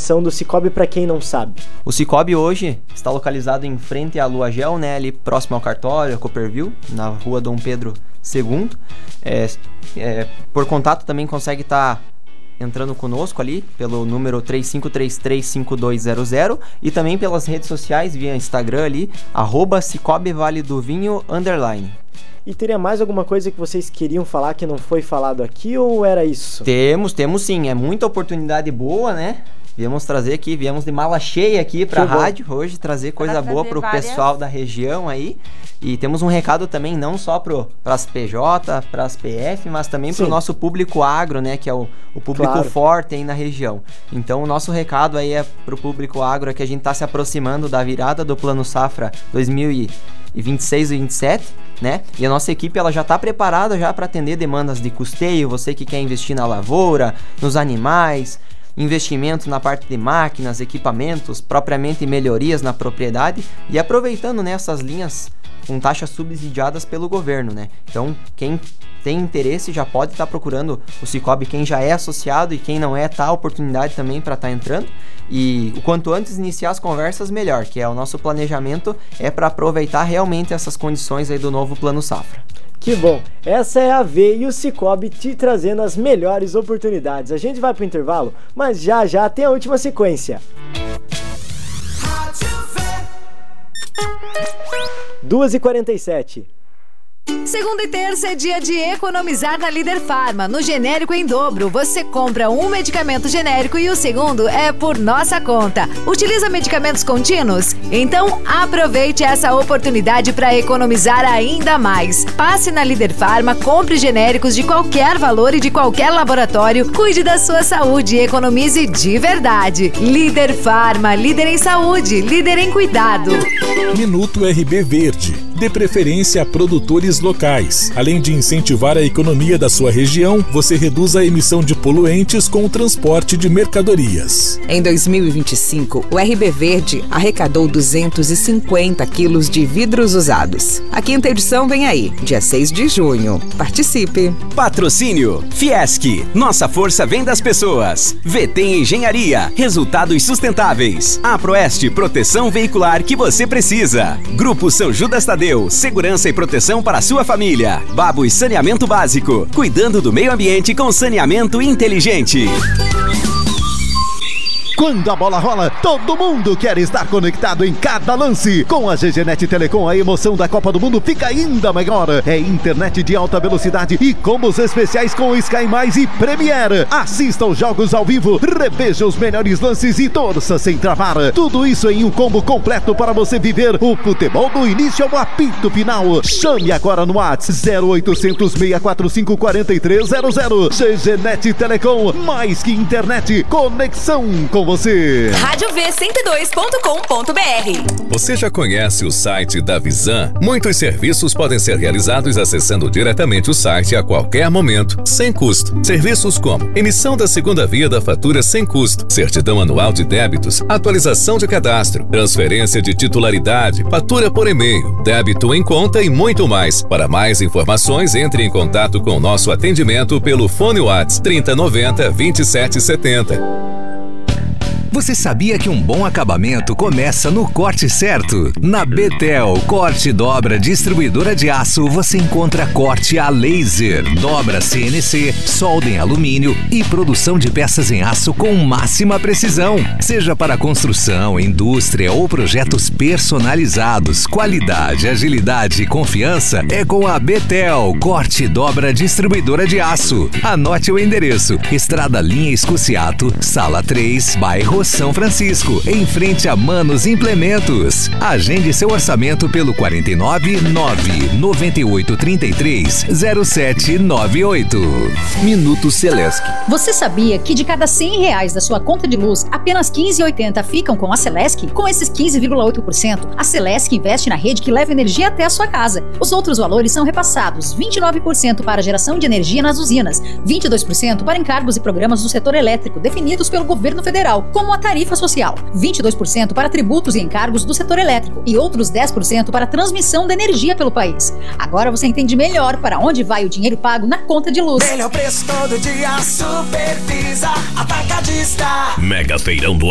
localização do Cicobi para quem não sabe? O Cicobi hoje está localizado em frente à Lua Gel, né, ali próximo ao cartório, a Copperville, na rua Dom Pedro II. Por contato também consegue estar entrando conosco ali pelo número 35335200 e também pelas redes sociais via Instagram ali, @Cicobi Vale do Vinho _. E teria mais alguma coisa que vocês queriam falar que não foi falado aqui, ou era isso? Temos sim, é muita oportunidade boa, né? Viemos de mala cheia aqui pra rádio hoje, trazer coisa boa pro pessoal da região aí. E temos um recado também, não só pras PJ, pras PF, mas também pro nosso público agro, né? Que é o público forte aí na região. Então o nosso recado aí é pro público agro, é que a gente tá se aproximando da virada do Plano Safra 2026 e 27, né? E a nossa equipe ela já está preparada já para atender demandas de custeio, você que quer investir na lavoura, nos animais, investimento na parte de máquinas, equipamentos, propriamente melhorias na propriedade e aproveitando nessas linhas com taxas subsidiadas pelo governo, né? Então, quem tem interesse já pode estar procurando o Cicobi, quem já é associado e quem não é, tá a oportunidade também para estar entrando. E o quanto antes iniciar as conversas, melhor, que é o nosso planejamento, é para aproveitar realmente essas condições aí do novo Plano Safra. Que bom! Essa é a V e o Cicobi te trazendo as melhores oportunidades. A gente vai pro intervalo, mas já tem a última sequência. 2h47. Segunda e terça é dia de economizar na Líder Farma. No genérico em dobro, você compra um medicamento genérico e o segundo é por nossa conta. Utiliza medicamentos contínuos? Então aproveite essa oportunidade para economizar ainda mais. Passe na Líder Farma, compre genéricos de qualquer valor e de qualquer laboratório. Cuide da sua saúde e economize de verdade. Líder Farma, líder em saúde, líder em cuidado. Minuto RB Verde. Dê preferência a produtores locais. Além de incentivar a economia da sua região, você reduz a emissão de poluentes com o transporte de mercadorias. Em 2025, o RB Verde arrecadou 250 quilos de vidros usados. A quinta edição vem aí, dia 6 de junho. Participe! Patrocínio Fiesc. Nossa força vem das pessoas. VT Engenharia. Resultados sustentáveis. A Proeste Proteção Veicular que você precisa. Grupo São Judas Tadeu. Segurança e proteção para a sua família. Babos Saneamento Básico. Cuidando do meio ambiente com saneamento inteligente. Quando a bola rola, todo mundo quer estar conectado em cada lance. Com a GGNet Telecom, a emoção da Copa do Mundo fica ainda maior. É internet de alta velocidade e combos especiais com Sky Mais e Premiere. Assista os jogos ao vivo, reveja os melhores lances e torça sem travar. Tudo isso em um combo completo para você viver o futebol do início ao apito final. Chame agora no WhatsApp 0800 645 4300. GGNet Telecom, mais que internet, conexão com você. Rádio V102.com.br. Você já conhece o site da Visan? Muitos serviços podem ser realizados acessando diretamente o site a qualquer momento, sem custo. Serviços como emissão da segunda via da fatura sem custo, certidão anual de débitos, atualização de cadastro, transferência de titularidade, fatura por e-mail, débito em conta e muito mais. Para mais informações, entre em contato com o nosso atendimento pelo fone WhatsApp 3090 2770. Você sabia que um bom acabamento começa no corte certo? Na Betel Corte e Dobra Distribuidora de Aço, você encontra corte a laser, dobra CNC, solda em alumínio e produção de peças em aço com máxima precisão. Seja para construção, indústria ou projetos personalizados, qualidade, agilidade e confiança é com a Betel Corte e Dobra Distribuidora de Aço. Anote o endereço: Estrada Linha Escociato, Sala 3, bairro São Francisco, em frente a Manos Implementos. Agende seu orçamento pelo 49 998 33 0798. Minuto Celesc. Você sabia que de cada R$100 da sua conta de luz, apenas 15,80 ficam com a Celesc? Com esses 15,8%, a Celesc investe na rede que leva energia até a sua casa. Os outros valores são repassados: 29% para geração de energia nas usinas, 22% para encargos e programas do setor elétrico definidos pelo governo federal, como a tarifa social, 22% para tributos e encargos do setor elétrico e outros 10% para transmissão da energia pelo país. Agora você entende melhor para onde vai o dinheiro pago na conta de luz. Melhor preço todo dia, Supervisa Atacadista. Mega Feirão do